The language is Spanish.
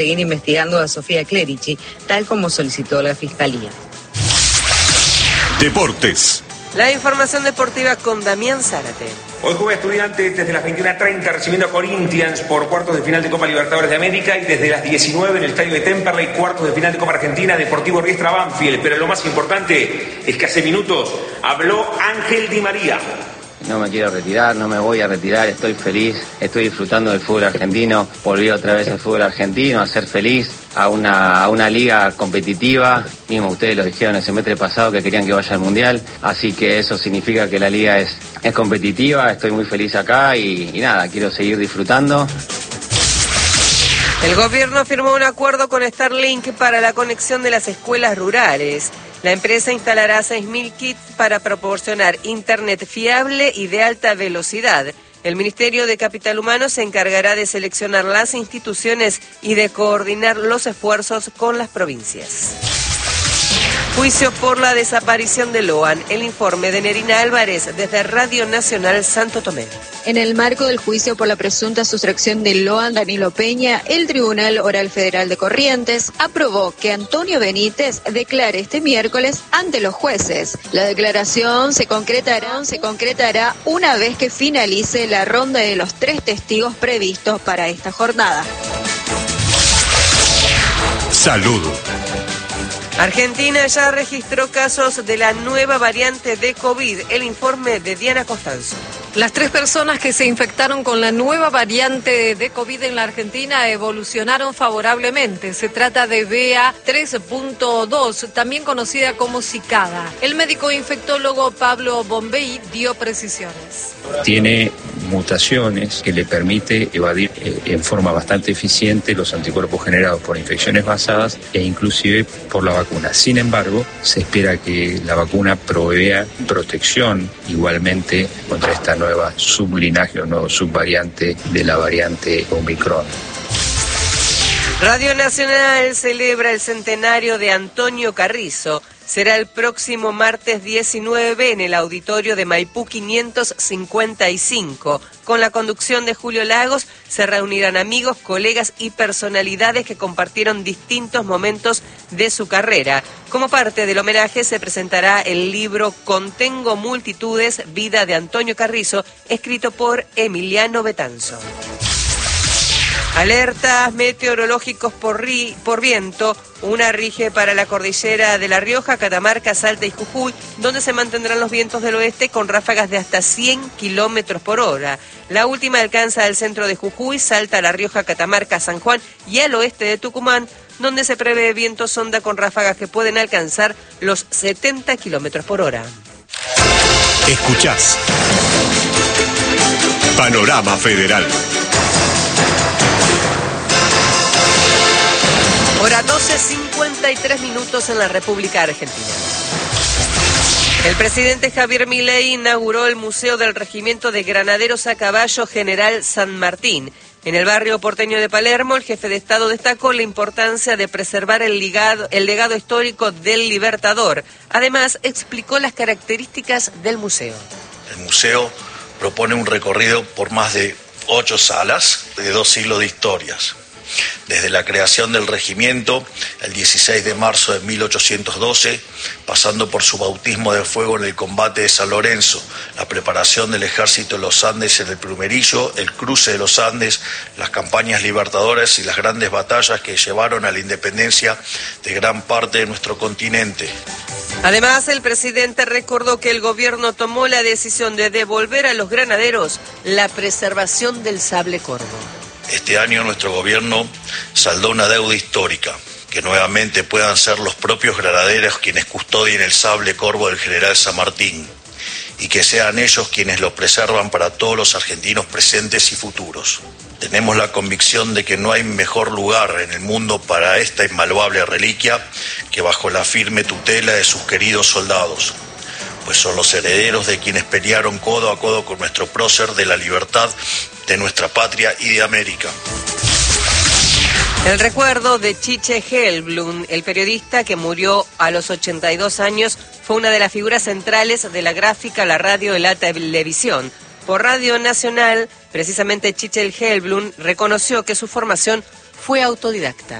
seguir investigando a Sofía Clerici, tal como solicitó la Fiscalía. Deportes. La información deportiva con Damián Zárate. Hoy juega Estudiantes desde las 21:30 recibiendo a Corinthians por cuartos de final de Copa Libertadores de América, y desde las 19 en el estadio de Temperley, cuartos de final de Copa Argentina, Deportivo Riestra Banfield. Pero lo más importante es que hace minutos habló Ángel Di María. No me quiero retirar, no me voy a retirar, estoy feliz, estoy disfrutando del fútbol argentino, volví otra vez al fútbol argentino, a ser feliz, a una liga competitiva, mismo ustedes lo dijeron el semestre pasado que querían que vaya al Mundial, así que eso significa que la liga es competitiva, estoy muy feliz acá y nada, quiero seguir disfrutando. El gobierno firmó un acuerdo con Starlink para la conexión de las escuelas rurales. La empresa instalará 6.000 kits para proporcionar internet fiable y de alta velocidad. El Ministerio de Capital Humano se encargará de seleccionar las instituciones y de coordinar los esfuerzos con las provincias. Juicio por la desaparición de Loan. El informe de Nerina Álvarez desde Radio Nacional Santo Tomé. En el marco del juicio por la presunta sustracción de Loan Danilo Peña, el Tribunal Oral Federal de Corrientes aprobó que Antonio Benítez declare este miércoles ante los jueces. La declaración se concretará una vez que finalice la ronda de los 3 testigos previstos para esta jornada. Salud. Argentina ya registró casos de la nueva variante de COVID. El informe de Diana Costanzo. Las 3 personas que se infectaron con la nueva variante de COVID en la Argentina evolucionaron favorablemente. Se trata de BA.3.2, también conocida como cicada. El médico infectólogo Pablo Bombey dio precisiones. Tiene mutaciones que le permite evadir en forma bastante eficiente los anticuerpos generados por infecciones basadas e inclusive por la vacuna. Sin embargo, se espera que la vacuna provea protección igualmente contra esta nueva sublinaje o nueva subvariante de la variante Omicron. Radio Nacional celebra el centenario de Antonio Carrizo. Será el próximo martes 19 en el auditorio de Maipú 555. Con la conducción de Julio Lagos se reunirán amigos, colegas y personalidades que compartieron distintos momentos de su carrera. Como parte del homenaje se presentará el libro Contengo Multitudes, Vida de Antonio Carrizo, escrito por Emiliano Betanzo. Alertas meteorológicos por viento. Una rige para la cordillera de La Rioja, Catamarca, Salta y Jujuy, donde se mantendrán los vientos del oeste con ráfagas de hasta 100 kilómetros por hora. La última alcanza al centro de Jujuy, Salta, La Rioja, Catamarca, San Juan y al oeste de Tucumán, donde se prevé viento sonda con ráfagas que pueden alcanzar los 70 kilómetros por hora. Escuchás Panorama Federal. Hora 12:53 en la República Argentina. El presidente Javier Milei inauguró el Museo del Regimiento de Granaderos a Caballo General San Martín. En el barrio porteño de Palermo, el jefe de Estado destacó la importancia de preservar el legado histórico del Libertador. Además, explicó las características del museo. El museo propone un recorrido por más de 8 salas de 2 siglos de historias. Desde la creación del regimiento, el 16 de marzo de 1812, pasando por su bautismo de fuego en el combate de San Lorenzo, la preparación del ejército de los Andes en el Plumerillo, el cruce de los Andes, las campañas libertadoras y las grandes batallas que llevaron a la independencia de gran parte de nuestro continente. Además, el presidente recordó que el gobierno tomó la decisión de devolver a los granaderos la preservación del sable corvo. Este año nuestro gobierno saldó una deuda histórica, que nuevamente puedan ser los propios granaderos quienes custodien el sable corvo del general San Martín y que sean ellos quienes lo preservan para todos los argentinos presentes y futuros. Tenemos la convicción de que no hay mejor lugar en el mundo para esta invaluable reliquia que bajo la firme tutela de sus queridos soldados, pues son los herederos de quienes pelearon codo a codo con nuestro prócer de la libertad de nuestra patria y de América. El recuerdo de Chiche Helblum, el periodista que murió a los 82 años, fue una de las figuras centrales de la gráfica, la radio y la televisión. Por Radio Nacional, precisamente Chiche Helblum reconoció que su formación fue autodidacta.